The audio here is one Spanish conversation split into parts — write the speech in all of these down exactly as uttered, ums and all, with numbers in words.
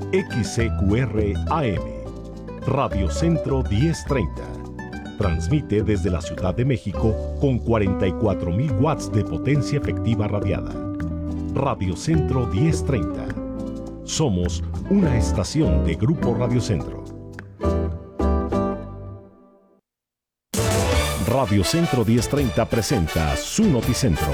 X C Q R A M, Radio Centro diez treinta. Transmite desde la Ciudad de México con cuarenta y cuatro mil watts de potencia efectiva radiada. Radio Centro diez treinta. Somos una estación de Grupo Radio Centro. Radio Centro diez treinta presenta su Noticentro.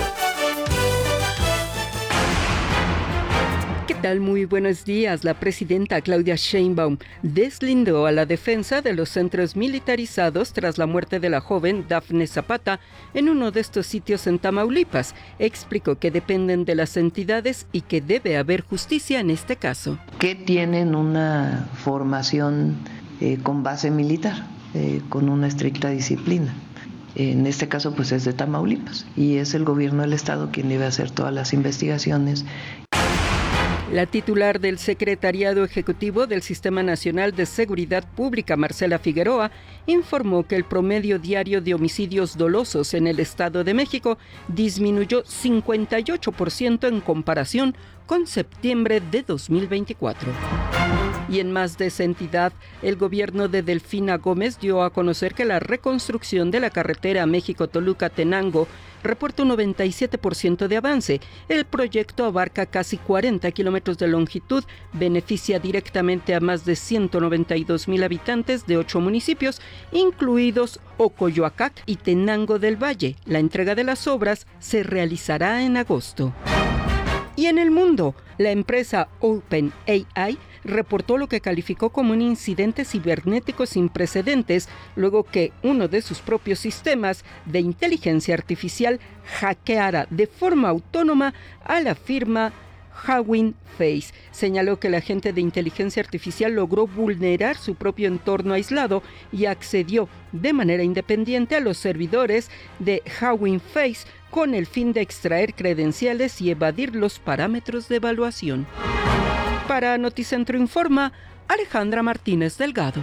¿Qué tal? Muy buenos días. La presidenta Claudia Sheinbaum deslindó a la defensa de los centros militarizados tras la muerte de la joven Dafne Zapata en uno de estos sitios en Tamaulipas. Explicó que dependen de las entidades y que debe haber justicia en este caso. Que tienen una formación eh, con base militar, eh, con una estricta disciplina. En este caso, pues es de Tamaulipas y es el gobierno del estado quien debe hacer todas las investigaciones. La titular del Secretariado Ejecutivo del Sistema Nacional de Seguridad Pública, Marcela Figueroa, informó que el promedio diario de homicidios dolosos en el Estado de México disminuyó cincuenta y ocho por ciento en comparación con septiembre de dos mil veinticuatro. Y en más de esa entidad, el gobierno de Delfina Gómez dio a conocer que la reconstrucción de la carretera México-Toluca-Tenango reporta un noventa y siete por ciento de avance. El proyecto abarca casi cuarenta kilómetros de longitud, beneficia directamente a más de ciento noventa y dos mil habitantes de ocho municipios, incluidos Ocoyoacac y Tenango del Valle. La entrega de las obras se realizará en agosto. Y en el mundo, la empresa OpenAI reportó lo que calificó como un incidente cibernético sin precedentes, luego que uno de sus propios sistemas de inteligencia artificial hackeara de forma autónoma a la firma Hugging Face. Señaló que el agente de inteligencia artificial logró vulnerar su propio entorno aislado y accedió de manera independiente a los servidores de Hugging Face con el fin de extraer credenciales y evadir los parámetros de evaluación. Para Noticentro Informa, Alejandra Martínez Delgado.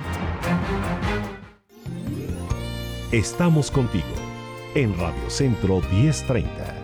Estamos contigo en Radio Centro diez treinta.